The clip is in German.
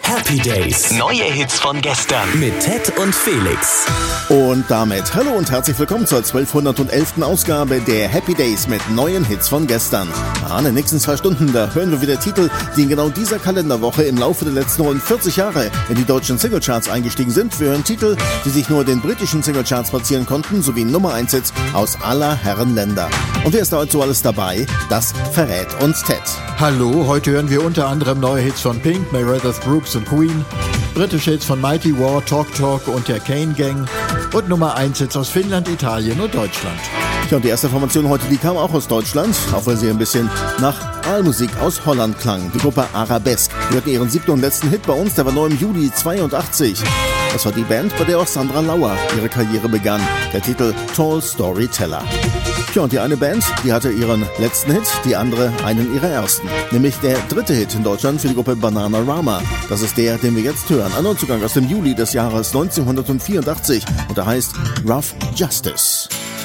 Happy Days. Neue Hits von gestern. Mit Ted und Felix. Und damit hallo und herzlich willkommen zur 1211. Ausgabe der Happy Days mit neuen Hits von gestern. In den nächsten 2 Stunden, da hören wir wieder Titel, die in genau dieser Kalenderwoche im Laufe der letzten rund 40 Jahre in die deutschen Singlecharts eingestiegen sind. Wir hören Titel, die sich nur den britischen Singlecharts platzieren konnten, sowie Nummer 1 Hits aus aller Herren Länder. Und wer ist da heute so alles dabei? Das verrät uns Ted. Hallo, heute hören wir unter anderem neue Hits von Pink, Meredith Brooks und Queen, britische Hits von Mighty War, Talk Talk und der Kane Gang und Nummer 1 Hits aus Finnland, Italien und Deutschland. Ja, und die erste Formation heute, die kam auch aus Deutschland, auch weil sie ein bisschen nach Aalmusik aus Holland klang. Die Gruppe Arabesque. Die hatten ihren 7. und letzten Hit bei uns, der war neu im Juli 82. Das war die Band, bei der auch Sandra Lauer ihre Karriere begann. Der Titel Tall Storyteller. Ja, und die eine Band, die hatte ihren letzten Hit, die andere einen ihrer ersten. Nämlich der 3. Hit in Deutschland für die Gruppe Bananarama. Das ist der, den wir jetzt hören. Ein Neuzugang aus dem Juli des Jahres 1984 und der heißt Rough Justice.